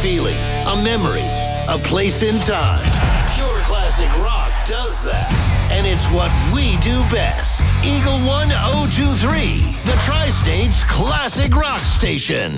feeling, a memory, a place in time. Pure classic rock does that. And it's what we do best. Eagle 1023, the Tri-State's classic rock station.